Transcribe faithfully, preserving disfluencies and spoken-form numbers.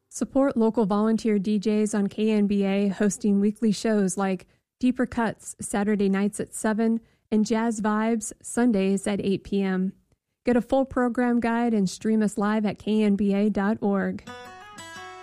Support local volunteer D Js on K N B A hosting weekly shows like Deeper Cuts Saturday nights at seven and Jazz Vibes Sundays at eight p.m. Get a full program guide and stream us live at k n b a dot org.